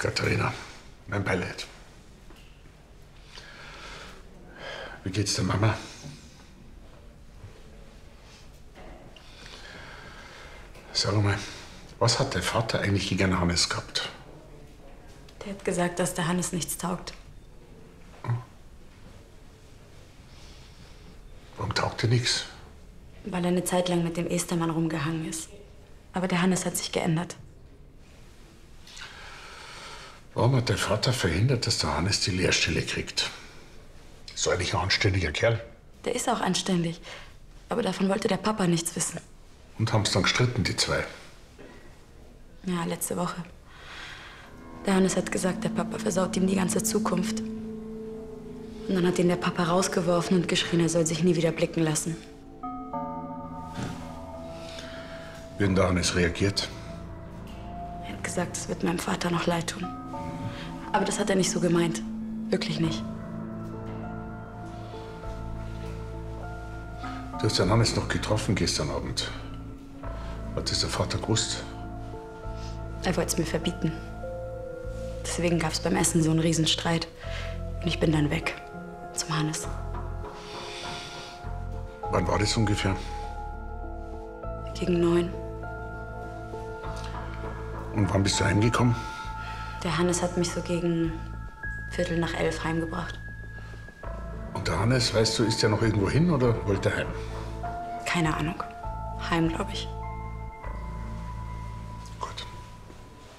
Katharina, mein Beileid. Wie geht's der Mama? Sag mal, was hat der Vater eigentlich gegen Hannes gehabt? Der hat gesagt, dass der Hannes nichts taugt. Warum taugt er nichts? Weil er eine Zeit lang mit dem Estermann rumgehangen ist. Aber der Hannes hat sich geändert. Warum hat der Vater verhindert, dass der Hannes die Lehrstelle kriegt? Ist eigentlich ein anständiger Kerl. Der ist auch anständig. Aber davon wollte der Papa nichts wissen. Und haben's dann gestritten, die zwei? Ja, letzte Woche. Der Hannes hat gesagt, der Papa versaut ihm die ganze Zukunft. Und dann hat ihn der Papa rausgeworfen und geschrien, er soll sich nie wieder blicken lassen. Wie hat der Hannes reagiert? Er hat gesagt, es wird meinem Vater noch leid tun. Aber das hat er nicht so gemeint. Wirklich nicht. Du hast den Hannes noch getroffen gestern Abend. Hat das der Vater gewusst? Er wollte es mir verbieten. Deswegen gab es beim Essen so einen Riesenstreit. Und ich bin dann weg. Zum Hannes. Wann war das ungefähr? Gegen 9. Und wann bist du heimgekommen? Der Hannes hat mich so gegen 11:15 heimgebracht. Und der Hannes, weißt du, ist ja noch irgendwo hin oder wollte er heim? Keine Ahnung. Heim, glaube ich.